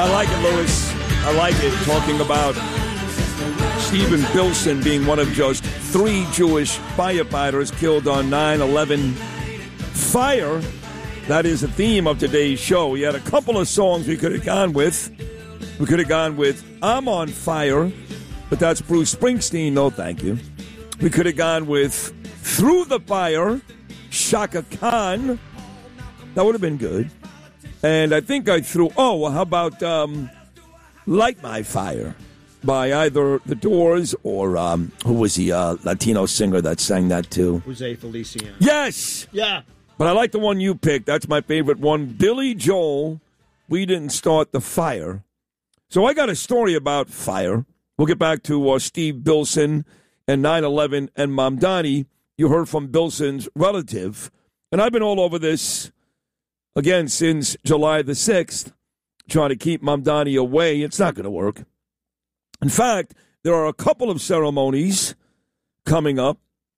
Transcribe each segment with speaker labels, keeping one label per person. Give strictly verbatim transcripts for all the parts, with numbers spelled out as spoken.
Speaker 1: I like it, Lewis. I like it. Talking about Steven Bilson being one of just three Jewish firefighters killed on nine eleven. Fire, that is the theme of today's show. We had a couple of songs we could have gone with. We could have gone with I'm on Fire, but that's Bruce Springsteen. No, thank you. We could have gone with Through the Fire, Shaka Khan. That would have been good. And I think I threw, oh, well, how about um, Light My Fire by either The Doors or, um, who was the uh, Latino singer that sang that too?
Speaker 2: Jose Feliciano.
Speaker 1: Yes!
Speaker 2: Yeah.
Speaker 1: But I like the one you picked. That's my favorite one. Billy Joel, We Didn't Start the Fire. So I got a story about fire. We'll get back to uh, Steve Bilson and nine eleven and Mamdani. You heard from Bilson's relative. And I've been all over this, again, since July the sixth, trying to keep Mamdani away. It's not going to work. In fact, there are a couple of ceremonies coming up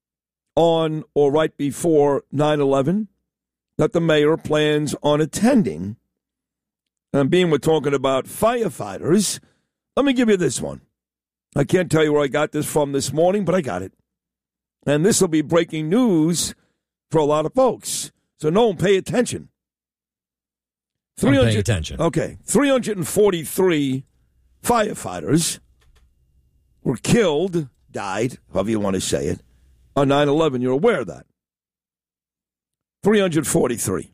Speaker 1: on or right before nine eleven that the mayor plans on attending. And being we're talking about firefighters, let me give you this one. I can't tell you where I got this from this morning, but I got it. And this will be breaking news for a lot of folks. So no one pay attention.
Speaker 3: I'm paying attention.
Speaker 1: Okay. three hundred forty-three firefighters were killed, died, however you want to say it, on nine eleven. You're aware of that. three hundred forty-three.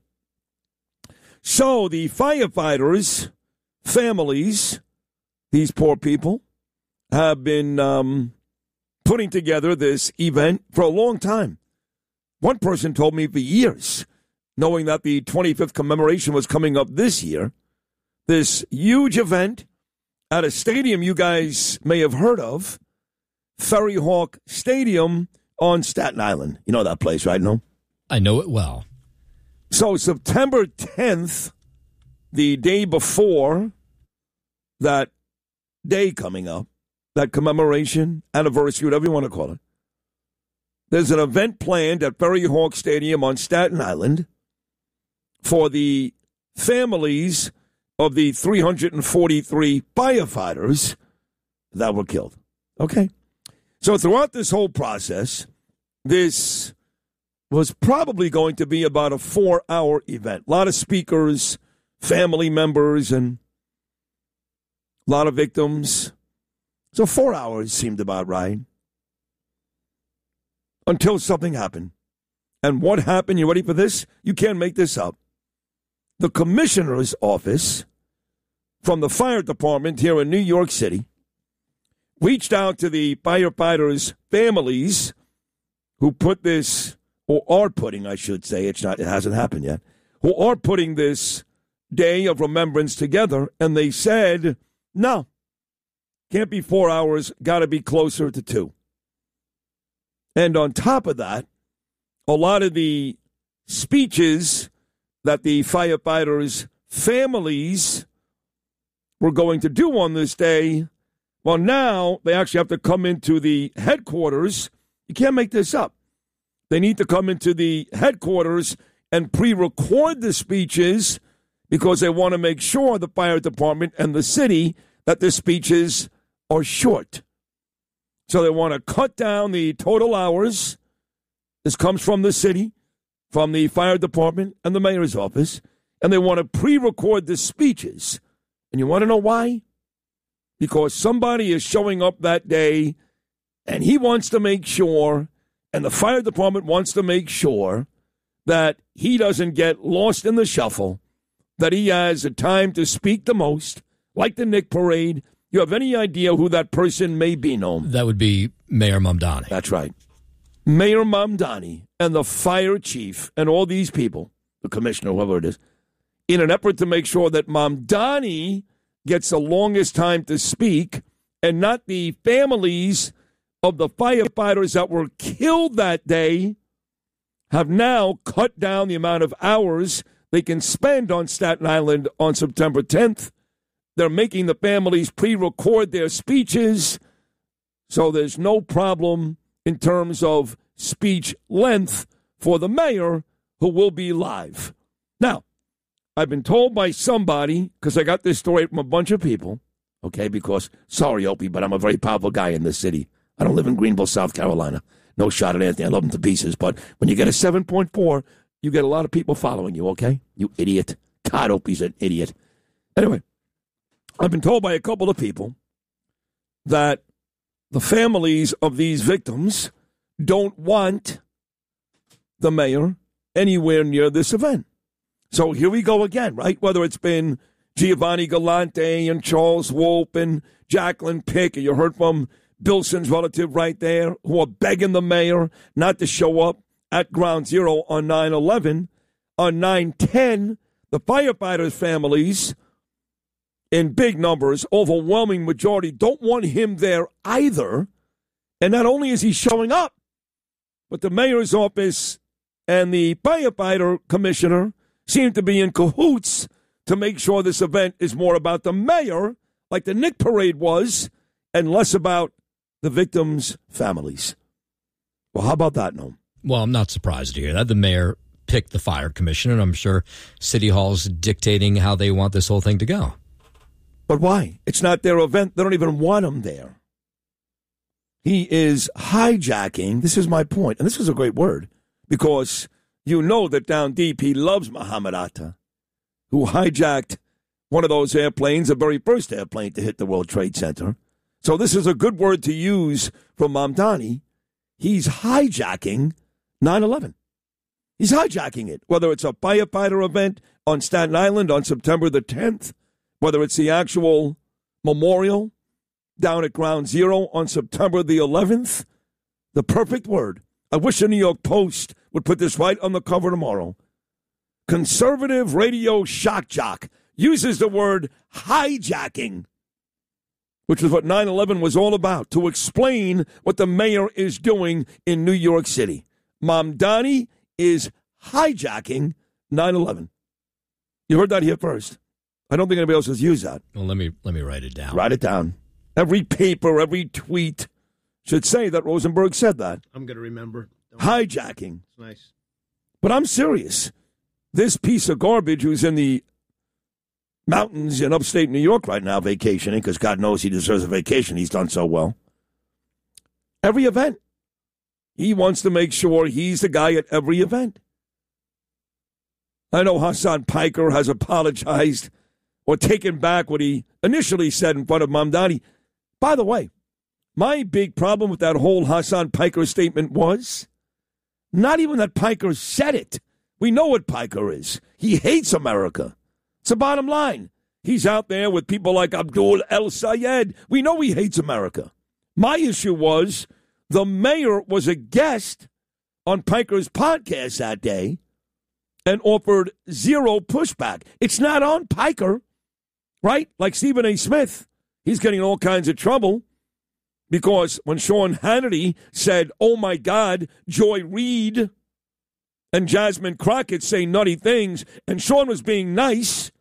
Speaker 1: So the firefighters' families, these poor people, have been um, putting together this event for a long time. One person told me for years, knowing that the twenty-fifth commemoration was coming up this year, this huge event at a stadium you guys may have heard of, Ferry Hawk Stadium on Staten Island. You know that place, right? No?
Speaker 3: I know it well.
Speaker 1: So September tenth, the day before that day coming up, that commemoration, anniversary, whatever you want to call it, there's an event planned at Ferry Hawk Stadium on Staten Island for the families of the three hundred forty-three firefighters that were killed. Okay? So throughout this whole process, this was probably going to be about a four-hour event. A lot of speakers, family members, and a lot of victims. So four hours seemed about right. Until something happened. And what happened? You ready for this? You can't make this up. The commissioner's office from the fire department here in New York City reached out to the firefighters' families who put this, or are putting, I should say, it's not, it hasn't happened yet, who are putting this day of remembrance together, and they said, no, can't be four hours, got to be closer to two. And on top of that, a lot of the speeches that the firefighters' families were going to do on this day, well, now they actually have to come into the headquarters. You can't make this up. They need to come into the headquarters and pre-record the speeches because they want to make sure, the fire department and the city, that the speeches are short. So they want to cut down the total hours. This comes from the city, from the fire department and the mayor's office. And they want to pre-record the speeches. And you want to know why? Because somebody is showing up that day, and he wants to make sure, and the fire department wants to make sure, that he doesn't get lost in the shuffle, that he has a time to speak the most, like the Nick Parade. You have any idea who that person may be, Noam?
Speaker 3: That would be Mayor Mamdani.
Speaker 1: That's right. Mayor Mamdani and the fire chief and all these people, the commissioner, whoever it is, in an effort to make sure that Mamdani gets the longest time to speak and not the families of the firefighters that were killed that day, have now cut down the amount of hours they can spend on Staten Island on September tenth. They're making the families pre-record their speeches, so there's no problem in terms of speech length for the mayor, who will be live. Now, I've been told by somebody, because I got this story from a bunch of people, okay, because, sorry, Opie, but I'm a very powerful guy in this city. I don't live in Greenville, South Carolina. No shot at Anthony. I love him to pieces. But when you get a seven point four, you get a lot of people following you, okay? You idiot. God, Opie's an idiot. Anyway, I've been told by a couple of people that the families of these victims don't want the mayor anywhere near this event. So here we go again, right? Whether it's been Giovanni Galante and Charles Wolpe and Jacqueline Pick, and you heard from Bilson's relative right there, who are begging the mayor not to show up at Ground Zero on nine eleven. On nine ten, the firefighters' families, in big numbers, overwhelming majority, don't want him there either. And not only is he showing up, but the mayor's office and the firefighter commissioner seem to be in cahoots to make sure this event is more about the mayor, like the Nick Parade was, and less about the victims' families. Well, how about that, Noam?
Speaker 3: Well, I'm not surprised to hear that. The mayor picked the fire commissioner, and I'm sure City Hall's dictating how they want this whole thing to go.
Speaker 1: But why? It's not their event. They don't even want him there. He is hijacking. This is my point, and this is a great word, because you know that down deep he loves Muhammad Atta, who hijacked one of those airplanes, the very first airplane to hit the World Trade Center. So this is a good word to use for Mamdani. He's hijacking nine eleven. He's hijacking it, whether it's a firefighter event on Staten Island on September the tenth, whether it's the actual memorial down at Ground Zero on September the eleventh. The perfect word. I wish the New York Post would put this right on the cover tomorrow. Conservative radio shock jock uses the word hijacking, which is what nine eleven was all about, to explain what the mayor is doing in New York City. Mamdani is hijacking nine eleven. You heard that here first. I don't think anybody else has used that.
Speaker 3: Well, let me let me write it down.
Speaker 1: Write it down. Every paper, every tweet should say that Rosenberg said that.
Speaker 2: I'm going to remember. Don't
Speaker 1: hijacking.
Speaker 2: It's nice.
Speaker 1: But I'm serious. This piece of garbage who's in the mountains in upstate New York right now vacationing, because God knows he deserves a vacation. He's done so well. Every event. He wants to make sure he's the guy at every event. I know Hassan Piker has apologized or taken back what he initially said in front of Mamdani. By the way, my big problem with that whole Hassan Piker statement was not even that Piker said it. We know what Piker is. He hates America. It's the bottom line. He's out there with people like Abdul El Sayed. We know he hates America. My issue was the mayor was a guest on Piker's podcast that day and offered zero pushback. It's not on Piker, right? Like Stephen A. Smith. He's getting in all kinds of trouble because when Sean Hannity said, oh, my God, Joy Reid and Jasmine Crockett say nutty things, and Sean was being nice,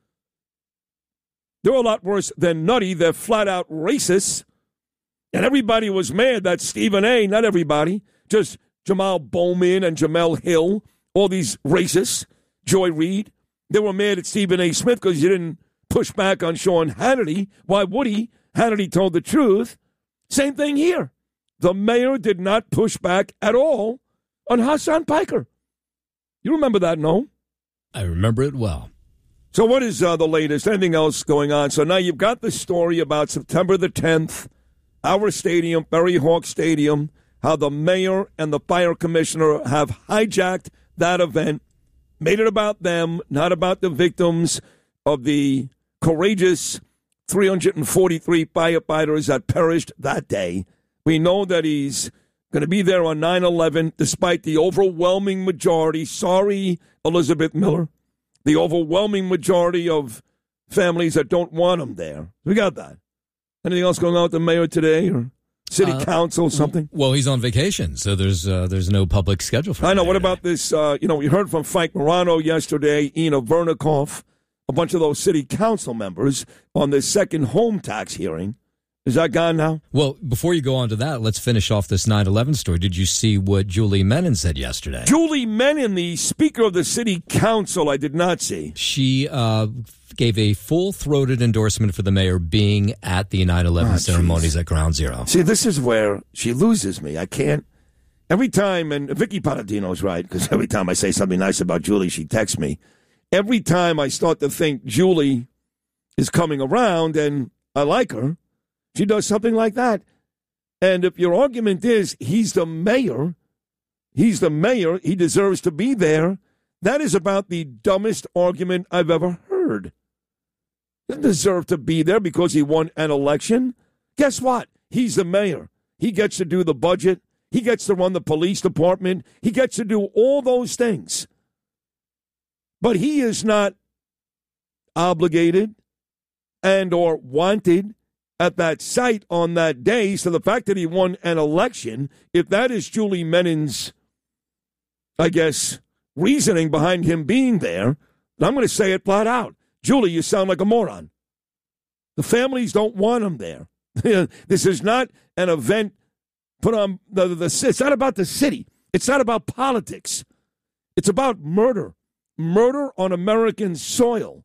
Speaker 1: they're a lot worse than nutty. They're flat-out racist. And everybody was mad that Stephen A., not everybody, just Jamal Bowman and Jamel Hill, all these racists, Joy Reid, they were mad at Stephen A. Smith because you didn't push back on Sean Hannity. Why would he? Hannity told the truth. Same thing here. The mayor did not push back at all on Hassan Piker. You remember that, no?
Speaker 3: I remember it well.
Speaker 1: So what is uh, the latest? Anything else going on? So now you've got the story about September the tenth, our stadium, Ferry Hawk Stadium, how the mayor and the fire commissioner have hijacked that event, made it about them, not about the victims of the courageous three hundred forty-three firefighters that perished that day. We know that he's going to be there on nine eleven, despite the overwhelming majority. Sorry, Elizabeth Miller. The overwhelming majority of families that don't want him there. We got that. Anything else going on with the mayor today or city uh, council or something?
Speaker 3: Well, he's on vacation, so there's uh, there's no public schedule for him.
Speaker 1: I know. What about this? Uh, you know, we heard from Frank Morano yesterday, Ina Vernikoff, a bunch of those city council members on the second home tax hearing. Is that gone now?
Speaker 3: Well, before you go on to that, let's finish off this nine eleven story. Did you see what Julie Menin said yesterday?
Speaker 1: Julie Menin, the Speaker of the City Council, I did not see.
Speaker 3: She uh, gave a full-throated endorsement for the mayor being at the nine eleven oh, ceremonies at Ground Zero.
Speaker 1: See, this is where she loses me. I can't. Every time, and Vicky Paladino's right, because every time I say something nice about Julie, she texts me. Every time I start to think Julie is coming around and I like her, she does something like that. And if your argument is he's the mayor, he's the mayor, he deserves to be there, that is about the dumbest argument I've ever heard. He doesn't deserve to be there because he won an election. Guess what? He's the mayor. He gets to do the budget. He gets to run the police department. He gets to do all those things. But he is not obligated and or wanted at that site on that day. So the fact that he won an election, if that is Julie Menin's, I guess, reasoning behind him being there, I'm going to say it flat out. Julie, you sound like a moron. The families don't want him there. This is not an event put on the, the, the, it's not about the city. It's not about politics. It's about murder. Murder on American soil.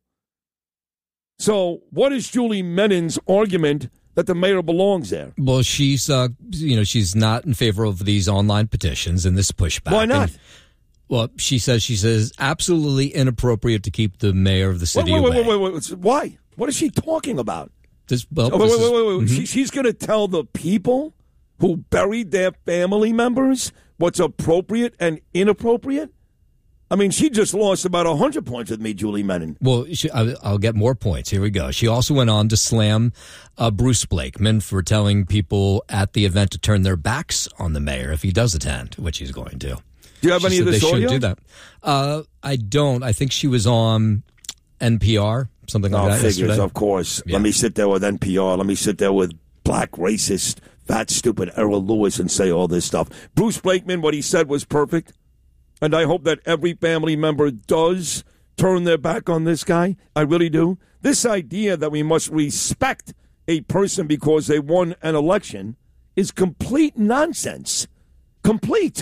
Speaker 1: So what is Julie Menin's argument that the mayor belongs there?
Speaker 3: Well, she's, uh, you know, she's not in favor of these online petitions and this pushback.
Speaker 1: Why not?
Speaker 3: And, well, she says, she says, absolutely inappropriate to keep the mayor of the city
Speaker 1: wait, wait,
Speaker 3: away.
Speaker 1: Wait, wait, wait, wait. Why? What is she talking about?
Speaker 3: This, well,
Speaker 1: oh, wait,
Speaker 3: this
Speaker 1: wait, wait, wait, wait.
Speaker 3: Mm-hmm.
Speaker 1: She, she's going to tell the people who buried their family members what's appropriate and inappropriate? I mean, she just lost about one hundred points with me, Julie Menin.
Speaker 3: Well, she, I, I'll get more points. Here we go. She also went on to slam uh, Bruce Blakeman for telling people at the event to turn their backs on the mayor if he does attend, which he's going to.
Speaker 1: Do you have
Speaker 3: she
Speaker 1: any of this
Speaker 3: they
Speaker 1: audio?
Speaker 3: Shouldn't do that. Uh, I don't. I think she was on N P R, something like
Speaker 1: oh,
Speaker 3: that
Speaker 1: figures,
Speaker 3: yesterday.
Speaker 1: Of course.
Speaker 3: Yeah.
Speaker 1: Let me sit there with N P R. Let me sit there with black racist, fat, stupid Errol Lewis and say all this stuff. Bruce Blakeman, what he said was perfect. And I hope that every family member does turn their back on this guy. I really do. This idea that we must respect a person because they won an election is complete nonsense. Complete.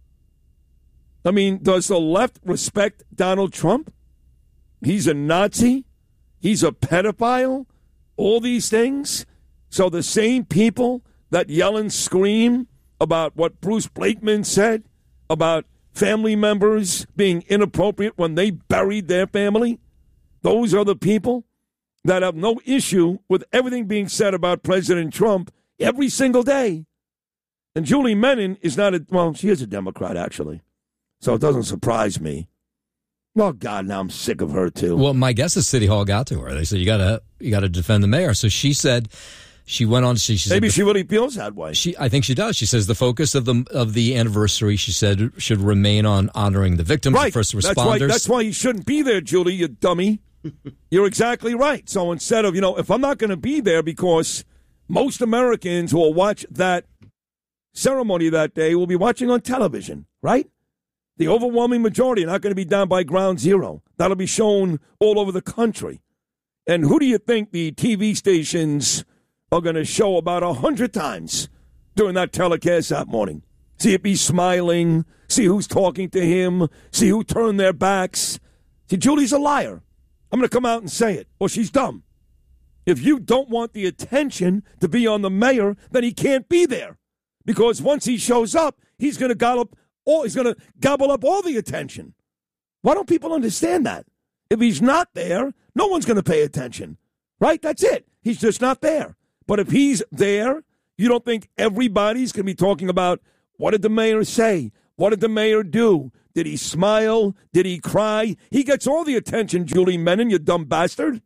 Speaker 1: I mean, does the left respect Donald Trump? He's a Nazi. He's a pedophile. All these things. So the same people that yell and scream about what Bruce Blakeman said about family members being inappropriate when they buried their family, those are the people that have no issue with everything being said about President Trump every single day. And Julie Menin is not a, well, she is a Democrat, actually. So it doesn't surprise me. Oh, God, now I'm sick of her, too.
Speaker 3: Well, my guess is City Hall got to her. They said, you got to you got to defend the mayor. So she said, she went on, she, she
Speaker 1: Maybe
Speaker 3: said,
Speaker 1: she really feels that way.
Speaker 3: She, I think she does. She says the focus of the of the anniversary, she said, should remain on honoring the victims,
Speaker 1: right.
Speaker 3: the first responders.
Speaker 1: That's why, that's why you shouldn't be there, Julie, you dummy. You're exactly right. So instead of, you know, if I'm not going to be there because most Americans who will watch that ceremony that day will be watching on television, right? The overwhelming majority are not going to be down by Ground Zero. That'll be shown all over the country. And who do you think the T V stations are going to show about a hundred times during that telecast that morning? See if he's smiling, see who's talking to him, see who turned their backs. See, Julie's a liar. I'm going to come out and say it, or she's dumb. If you don't want the attention to be on the mayor, then he can't be there. Because once he shows up, he's going to gobble up all, he's going to gobble up all the attention. Why don't people understand that? If he's not there, no one's going to pay attention. Right? That's it. He's just not there. But if he's there, you don't think everybody's going to be talking about what did the mayor say? What did the mayor do? Did he smile? Did he cry? He gets all the attention, Julie Menin, you dumb bastard.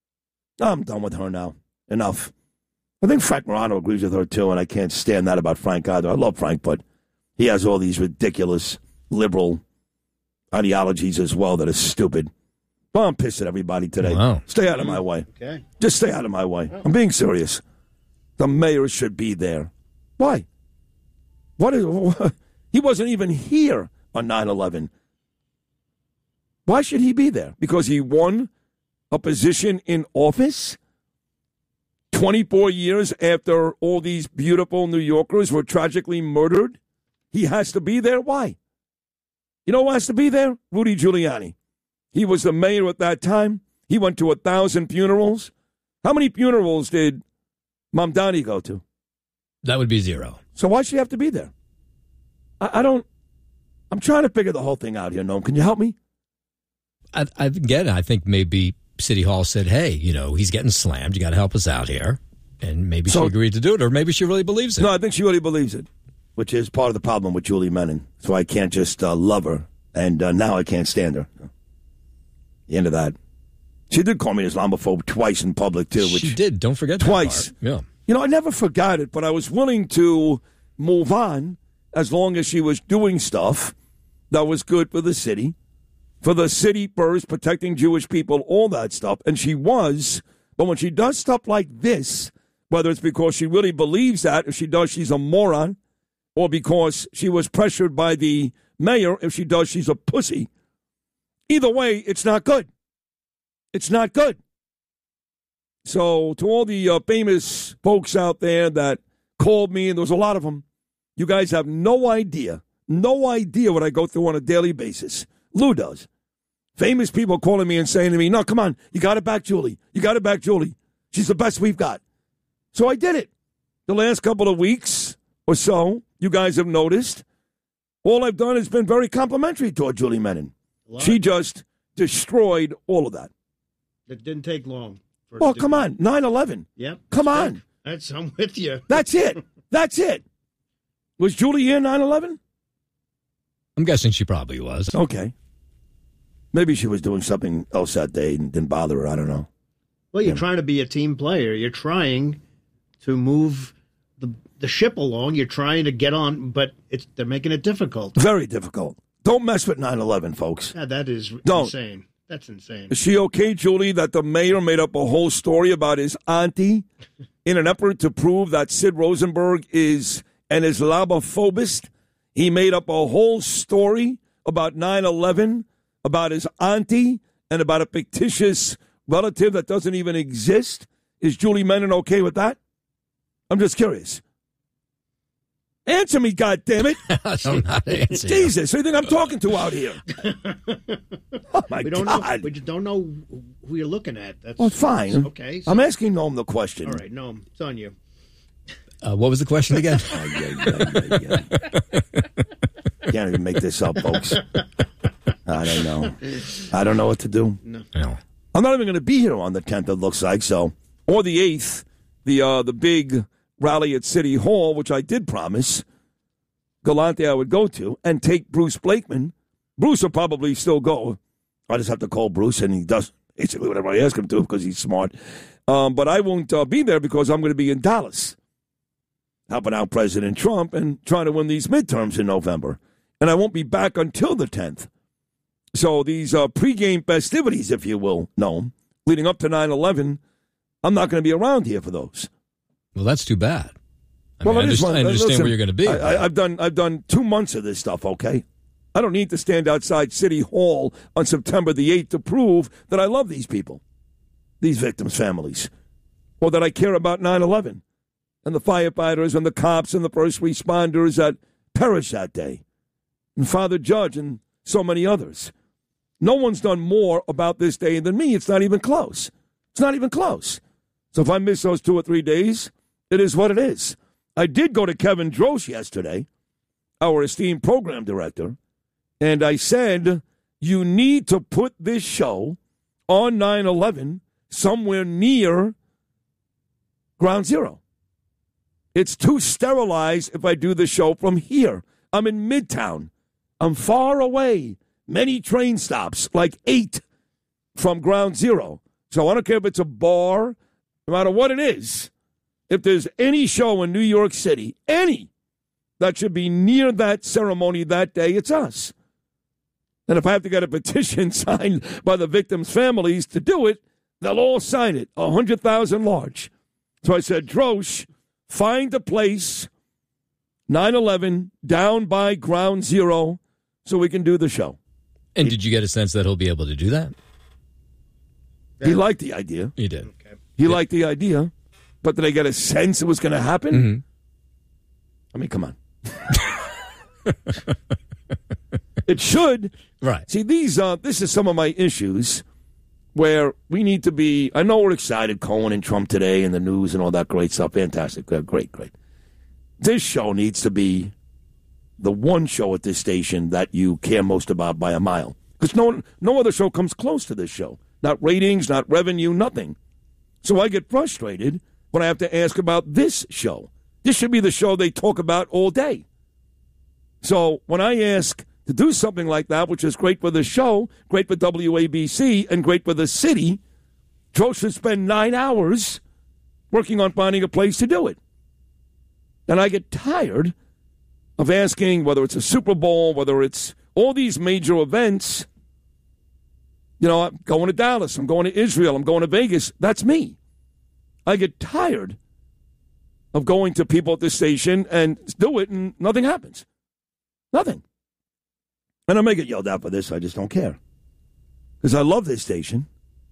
Speaker 1: I'm done with her now. Enough. I think Frank Morano agrees with her, too, and I can't stand that about Frank either. I love Frank, but he has all these ridiculous liberal ideologies as well that are stupid. Well, I'm pissed at everybody today.
Speaker 3: Wow.
Speaker 1: Stay out of my way.
Speaker 2: Okay.
Speaker 1: Just stay out of my way. I'm being serious. The mayor should be there. Why? What is? What? He wasn't even here on nine eleven. Why should he be there? Because he won a position in office? twenty-four years after all these beautiful New Yorkers were tragically murdered, he has to be there? Why? You know who has to be there? Rudy Giuliani. He was the mayor at that time. He went to a thousand funerals. How many funerals did Mamdani go to?
Speaker 3: That would be zero.
Speaker 1: So why should he have to be there? I, I don't, I'm trying to figure the whole thing out here, Noam. Can you help me?
Speaker 3: I, I, again, I think maybe City Hall said, hey, you know, he's getting slammed. You got to help us out here. And maybe
Speaker 1: So-
Speaker 3: she agreed to do it, or maybe she really believes it.
Speaker 1: No, I think she really believes it, which is part of the problem with Julie Menon. So I can't just uh, love her, and uh, now I can't stand her. The end of that. She did call me an Islamophobe twice in public, too. Which,
Speaker 3: she did. Don't forget that
Speaker 1: Twice.
Speaker 3: part. Yeah.
Speaker 1: You know, I never forgot it, but I was willing to move on as long as she was doing stuff that was good for the city, for the city first, protecting Jewish people, all that stuff. And she was, but when she does stuff like this, whether it's because she really believes that, if she does, she's a moron, or because she was pressured by the mayor, if she does, she's a pussy. Either way, it's not good. It's not good. So to all the uh, famous folks out there that called me, and there was a lot of them, you guys have no idea, no idea what I go through on a daily basis. Lou does. Famous people calling me and saying to me, no, come on, you got it back, Julie. You got it back, Julie. She's the best we've got. So I did it. The last couple of weeks or so, you guys have noticed, all I've done has been very complimentary toward Julie Menon. She just destroyed all of that.
Speaker 2: It didn't take long. for it
Speaker 1: Oh,
Speaker 2: to
Speaker 1: come
Speaker 2: do-
Speaker 1: on, nine eleven.
Speaker 2: Yep.
Speaker 1: Come
Speaker 2: That's
Speaker 1: on.
Speaker 2: good. That's, I'm with you.
Speaker 1: That's it. That's it. Was Julie here nine eleven?
Speaker 3: I'm guessing she probably was.
Speaker 1: Okay. Maybe she was doing something else that day and didn't bother her. I don't know.
Speaker 2: Well, you're
Speaker 1: Yeah.
Speaker 2: trying to be a team player. You're trying to move the the ship along. You're trying to get on, but it's they're making it difficult.
Speaker 1: Very difficult. Don't mess with nine eleven, folks.
Speaker 2: Yeah, that is
Speaker 1: Don't.
Speaker 2: insane. That's insane.
Speaker 1: Is she okay, Julie, that the mayor made up a whole story about his auntie in an effort to prove that Sid Rosenberg is an Islamophobist? He made up a whole story about nine eleven, about his auntie, and about a fictitious relative that doesn't even exist. Is Julie Menon okay with that? I'm just curious. Answer me, goddammit.
Speaker 3: I'm not answering.
Speaker 1: Jesus, who do you think I'm talking to out here? Oh, my
Speaker 2: We don't
Speaker 1: God.
Speaker 2: know. We just don't know who you're looking at. That's
Speaker 1: Well, fine.
Speaker 2: Okay. so-
Speaker 1: I'm asking Noam the question.
Speaker 2: all right. No, it's on you.
Speaker 3: Uh, what was the question again?
Speaker 1: Oh, yeah, yeah, yeah, yeah. Can't even make this up, folks. I don't know. I don't know what to do.
Speaker 3: No.
Speaker 1: I'm not even going to be here on the tenth, it looks like, so. Or the eighth, the uh, the big rally at City Hall, which I did promise Galante I would go to, and take Bruce Blakeman. Bruce will probably still go. I just have to call Bruce, and he does basically whatever I ask him to because he's smart. Um, but I won't uh, be there because I'm going to be in Dallas, helping out President Trump and trying to win these midterms in November. And I won't be back until the tenth. So these uh, pregame festivities, if you will, Noam, leading up to nine eleven, I'm not going to be around here for those.
Speaker 3: Well, that's too bad. I,
Speaker 1: Well,
Speaker 3: mean, I,
Speaker 1: it is
Speaker 3: understand,
Speaker 1: one-
Speaker 3: I understand
Speaker 1: listen,
Speaker 3: where you're going to be.
Speaker 1: I, I, I've done I've done two months of this stuff, okay? I don't need to stand outside City Hall on September the eighth to prove that I love these people, these victims' families, or that I care about nine eleven and the firefighters and the cops and the first responders that perished that day, and Father Judge and so many others. No one's done more about this day than me. It's not even close. It's not even close. So if I miss those two or three days, it is what it is. I did go to Kevin Drosch yesterday, our esteemed program director, and I said, you need to put this show on nine eleven somewhere near Ground Zero. It's too sterilized if I do the show from here. I'm in Midtown. I'm far away. Many train stops, like eight from Ground Zero. So I don't care if it's a bar, no matter what it is. If there's any show in New York City, any, that should be near that ceremony that day, it's us. And if I have to get a petition signed by the victims' families to do it, they'll all sign it, one hundred thousand large. So I said, Drosch, find a place, nine eleven, down by Ground Zero, so we can do the show.
Speaker 3: and did you get a sense that he'll be able to do that?
Speaker 1: He liked the idea.
Speaker 3: He did.
Speaker 2: Okay.
Speaker 1: He liked the idea. But did I get a sense it was going to happen?
Speaker 3: Mm-hmm.
Speaker 1: I mean, come on. It should.
Speaker 3: Right.
Speaker 1: See, these. Uh, this is some of my issues where we need to be. I know we're excited, Cohen and Trump today and the news and all that great stuff. Fantastic. Great, great. This show needs to be the one show at this station that you care most about by a mile. Because no, no other show comes close to this show. Not ratings, not revenue, nothing. So I get frustrated when I have to ask about this show. This should be the show they talk about all day. So when I ask to do something like that, which is great for the show, great for W A B C, and great for the city, Joe should spend nine hours working on finding a place to do it. And I get tired of asking whether it's a Super Bowl, whether it's all these major events. You know, I'm going to Dallas, I'm going to Israel, I'm going to Vegas. That's me. I get tired of going to people at this station and do it and nothing happens. Nothing. And I may get yelled at for this. I just don't care. Because I love this station.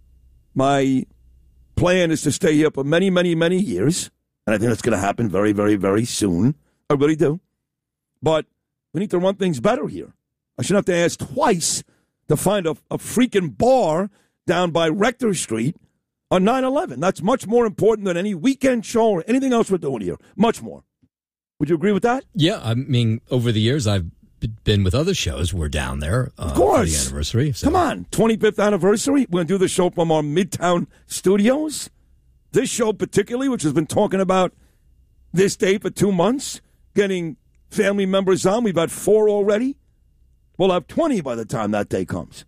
Speaker 1: My plan is to stay here for many, many, many years. And I think that's going to happen very, very, very soon. I really do. But we need to run things better here. I shouldn't have to ask twice to find a, a freaking bar down by Rector Street on nine eleven. That's much more important than any weekend show or anything else we're doing here. Much more. Would you agree with that?
Speaker 3: Yeah, I mean, over the years, I've been with other shows. We're down there uh,
Speaker 1: of course.
Speaker 3: for the anniversary. So.
Speaker 1: Come on, twenty-fifth anniversary. We're going to do the show from our Midtown studios. This show particularly, which has been talking about this day for two months, getting family members on. We've had four already. We'll have twenty by the time that day comes.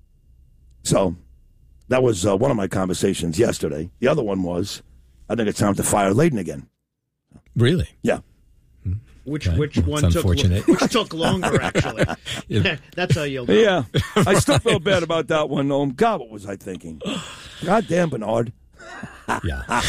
Speaker 1: So that was uh, one of my conversations yesterday. The other one was, I think it's time to fire Layden again.
Speaker 3: Really?
Speaker 1: Yeah.
Speaker 2: Which
Speaker 3: Okay.
Speaker 2: which
Speaker 3: That's
Speaker 2: one took
Speaker 3: unfortunate.
Speaker 2: which took longer actually? That's how you'll know.
Speaker 1: Yeah. I still feel bad about that one, though. God, what was I thinking? God damn, Bernard.
Speaker 3: Yeah.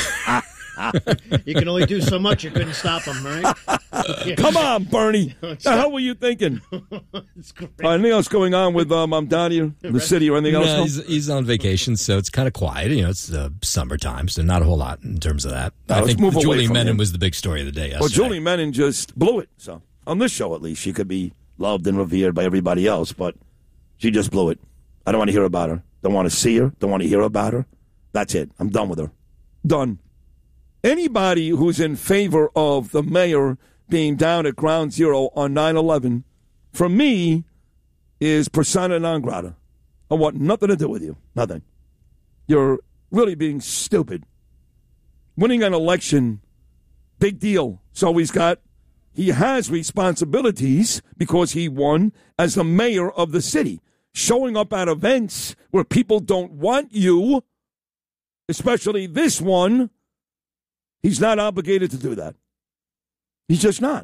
Speaker 2: You can only do so much. You couldn't stop him, right? Yeah.
Speaker 1: Come on, Bernie. What the hell were you thinking?
Speaker 2: It's great.
Speaker 1: Uh, anything else going on with um, I'm down here, the city, or anything else?
Speaker 3: No, he's, he's on vacation, so it's kind of quiet. You know, it's uh, summertime, so not a whole lot in terms of that.
Speaker 1: No,
Speaker 3: I
Speaker 1: let's
Speaker 3: think
Speaker 1: move away
Speaker 3: Julie
Speaker 1: from
Speaker 3: Menon
Speaker 1: him.
Speaker 3: was the big story of the day yesterday.
Speaker 1: Well, Julie Menon just blew it. So on this show, at least, she could be loved and revered by everybody else, but she just blew it. I don't want to hear about her. Don't want to see her. Don't want to hear about her. That's it. I'm done with her. Done. Anybody who's in favor of the mayor being down at Ground Zero on nine eleven, for me, is persona non grata. I want nothing to do with you. Nothing. You're really being stupid. Winning an election, big deal. So he's got, he has responsibilities because he won as the mayor of the city. Showing up at events where people don't want you, especially this one, he's not obligated to do that. He's just not.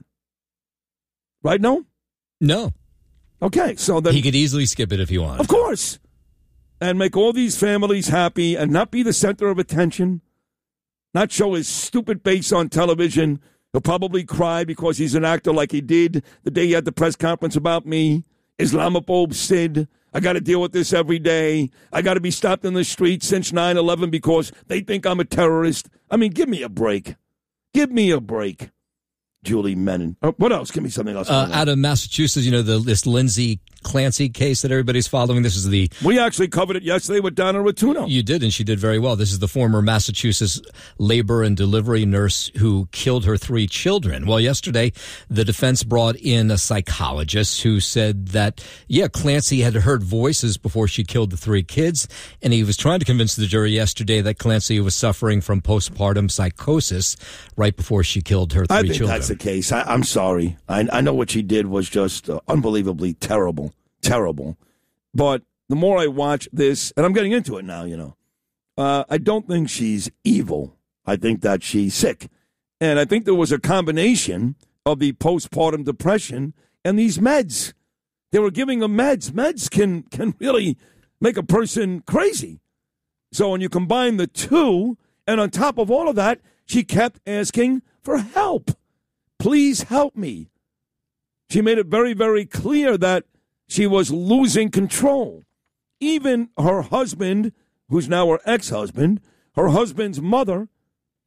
Speaker 1: Right, no?
Speaker 3: No.
Speaker 1: Okay, so then...
Speaker 3: He could easily skip it if he wanted.
Speaker 1: Of course. And make all these families happy and not be the center of attention. Not show his stupid face on television. He'll probably cry because he's an actor like he did the day he had the press conference about me. Islamophobe Sid. I got to deal with this every day. I got to be stopped in the street since nine eleven because they think I'm a terrorist. I mean, give me a break. Give me a break. Julie Menon. Uh, what else? Give me something else.
Speaker 3: Uh, out of Massachusetts, you know, the, this Lindsay Clancy case that everybody's following. This is the...
Speaker 1: We actually covered it yesterday with Donna Rotuno.
Speaker 3: You did, and she did very well. This is the former Massachusetts labor and delivery nurse who killed her three children. Well, yesterday, the defense brought in a psychologist who said that, yeah, Clancy had heard voices before she killed the three kids, and he was trying to convince the jury yesterday that Clancy was suffering from postpartum psychosis right before she killed her three
Speaker 1: I think
Speaker 3: children.
Speaker 1: That's the case. I, I'm sorry. I, I know what she did was just uh, unbelievably terrible. Terrible. But the more I watch this, and I'm getting into it now, you know, uh, I don't think she's evil. I think that she's sick. And I think there was a combination of the postpartum depression and these meds. They were giving her meds. Meds can, can really make a person crazy. So when you combine the two, and on top of all of that, she kept asking for help. Please help me. She made it very, very clear that she was losing control. Even her husband, who's now her ex-husband, her husband's mother,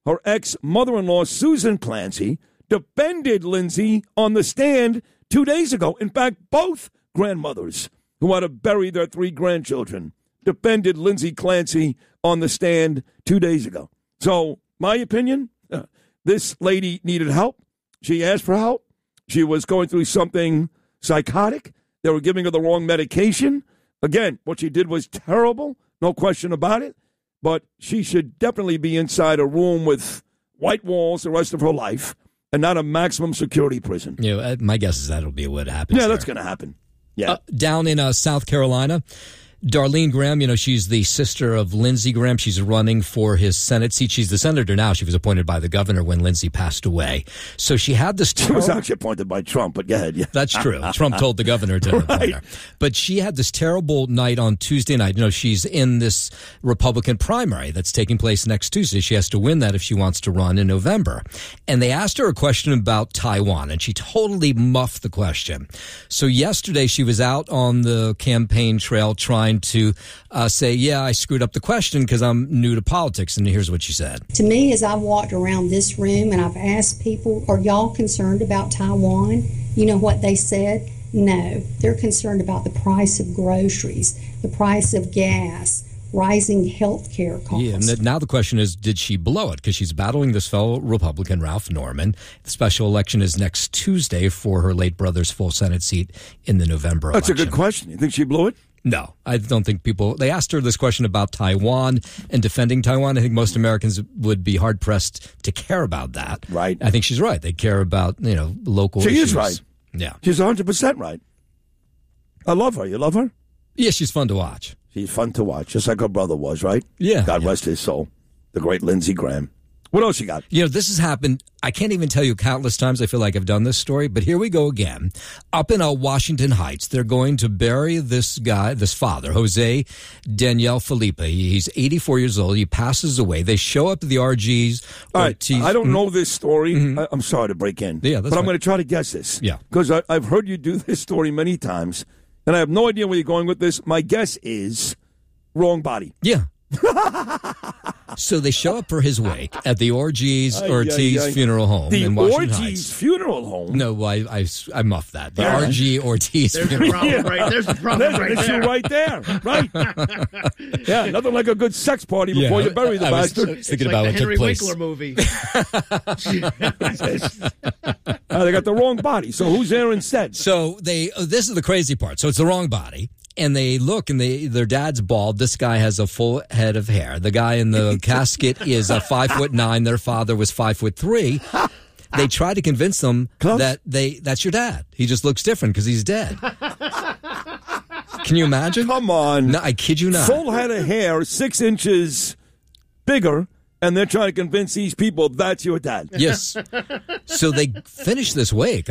Speaker 1: her ex-mother-in-law, Susan Clancy, defended Lindsay on the stand two days ago. In fact, both grandmothers who had to bury their three grandchildren defended Lindsay Clancy on the stand two days ago. So, my opinion, uh, this lady needed help. She asked for help. She was going through something psychotic. They were giving her the wrong medication. Again, what she did was terrible, no question about it. But she should definitely be inside a room with white walls the rest of her life and not a maximum security prison.
Speaker 3: You know, my guess is that'll be what happens.
Speaker 1: Yeah,
Speaker 3: there.
Speaker 1: that's going to happen. Yeah.
Speaker 3: Uh, down in uh, South Carolina, Darlene Graham, you know, she's the sister of Lindsey Graham. She's running for his Senate seat. She's the senator now. She was appointed by the governor when Lindsey passed away. So she had this...
Speaker 1: She was actually appointed by Trump, but go ahead. Yeah.
Speaker 3: That's true. Trump told the governor to appoint
Speaker 1: Right.
Speaker 3: her. But she had this terrible night on Tuesday night. You know, she's in this Republican primary that's taking place next Tuesday. She has to win that if she wants to run in November. And they asked her a question about Taiwan, and she totally muffed the question. So yesterday she was out on the campaign trail trying to uh, say, yeah, I screwed up the question because I'm new to politics. And here's what she said.
Speaker 4: To me, as I've walked around this room and I've asked people, are y'all concerned about Taiwan? You know what they said? No. They're concerned about the price of groceries, the price of gas, rising health care costs.
Speaker 3: Yeah, and th- now the question is, did she blow it? Because she's battling this fellow Republican, Ralph Norman. The special election is next Tuesday for her late brother's full Senate seat in the November
Speaker 1: That's
Speaker 3: election.
Speaker 1: a good question. You think she blew it?
Speaker 3: No, I don't think people... They asked her this question about Taiwan and defending Taiwan. I think most Americans would be hard-pressed to care about that.
Speaker 1: Right.
Speaker 3: I think she's right. They care about, you know, local
Speaker 1: She
Speaker 3: issues.
Speaker 1: is right.
Speaker 3: Yeah.
Speaker 1: She's one hundred percent right. I love her. You love her?
Speaker 3: Yeah, she's fun to watch.
Speaker 1: She's fun to watch, just like her brother was, right?
Speaker 3: Yeah.
Speaker 1: God
Speaker 3: yeah.
Speaker 1: rest his soul. The great Lindsey Graham. What else you got?
Speaker 3: You know, this has happened, I can't even tell you countless times I feel like I've done this story, but here we go again. Up in uh, Washington Heights, they're going to bury this guy, this father, Jose Daniel Felipe. He's eighty-four years old. He passes away. They show up at the R Gs.
Speaker 1: All right,
Speaker 3: Ortiz-
Speaker 1: I don't know this story. Mm-hmm. I, I'm sorry to break in.
Speaker 3: Yeah, that's
Speaker 1: but I'm
Speaker 3: fine.
Speaker 1: going to try to guess this.
Speaker 3: Yeah.
Speaker 1: Because I've heard you do this story many times, and I have no idea where you're going with this. My guess is wrong body.
Speaker 3: Yeah. So they show up for his wake at the Ortiz
Speaker 1: Ay,
Speaker 3: Ortiz
Speaker 1: ay, ay.
Speaker 3: Funeral Home
Speaker 1: The
Speaker 3: in Washington
Speaker 1: Ortiz
Speaker 3: Heights.
Speaker 1: Funeral Home?
Speaker 3: No, I, I, I muffed that. The
Speaker 1: All right.
Speaker 3: R G Ortiz
Speaker 2: There's the
Speaker 3: Funeral
Speaker 2: problem
Speaker 3: Home.
Speaker 2: right. There's the problem
Speaker 1: There's
Speaker 2: right
Speaker 1: an issue
Speaker 2: there.
Speaker 1: right there. Right. Yeah, nothing like a good sex party before
Speaker 3: Yeah,
Speaker 1: you bury the
Speaker 3: I was-
Speaker 1: bastard.
Speaker 3: I was thinking
Speaker 2: It's
Speaker 3: about
Speaker 2: like
Speaker 3: what
Speaker 2: the Henry
Speaker 3: took place.
Speaker 2: Winkler movie.
Speaker 1: Uh, they got the wrong body. So who's there instead?
Speaker 3: So they, oh, this is the crazy part. So it's the wrong body. And they look, and they their dad's bald. This guy has a full head of hair. The guy in the casket is a five foot nine. Their father was five foot three. They try to convince them
Speaker 1: Close.
Speaker 3: that they that's your dad. He just looks different because he's dead. Can you imagine?
Speaker 1: Come on.
Speaker 3: No, I kid you not.
Speaker 1: Full head of hair, six inches bigger, and they're trying to convince these people that's your dad.
Speaker 3: Yes. So they finish this wake.